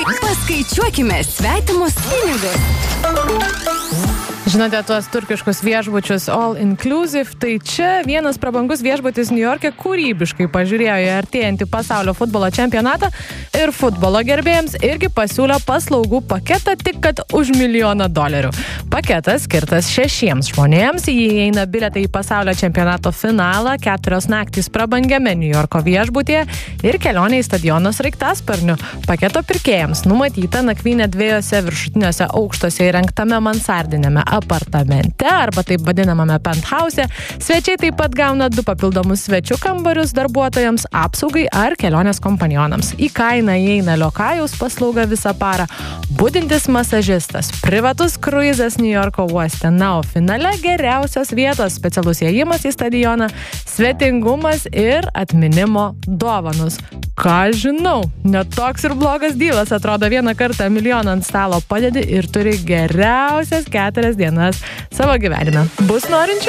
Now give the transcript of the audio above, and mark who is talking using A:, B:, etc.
A: Paskaičiuokime svetimus pinigus.
B: Žinote tuos turkiškus viešbučius all inclusive, tai čia vienas prabangus viešbutis Niujorke kūrybiškai pažiūrėjo į artėjantį pasaulio futbolo čempionatą ir futbolo gerbėjams irgi pasiūlė paslaugų paketą tik kad už $1 milijoną. Paketas skirtas 6 žmonėms, jį įeina bilietai į pasaulio čempionato finalą, 4 naktys prabangiame Niujorko viešbutyje ir kelionė į stadioną Sraigtasparniu. Paketo pirkėjams numatyta nakvynė 2 viršutiniuose aukštuose įrengtame mansardinėme apartamente arba taip vadinamame penthouse. Svečiai taip pat gauna 2 papildomus svečių kambarius darbuotojams, apsaugai ar kelionės kompanionams. Į kainą įeina liokajaus paslauga visą parą, budintis masažistas, privatus kruizas Niujorko uoste. Na, o finale geriausios vietos, specialus įėjimas į stadioną, svetingumas ir atminimo dovanos. Ką žinau, net toks ir blogas dylas, atrodo, vieną kartą $1 milijoną ant stalo padedi ir turi geriausias 4 dienas savo gyvenime. Bus norinčių?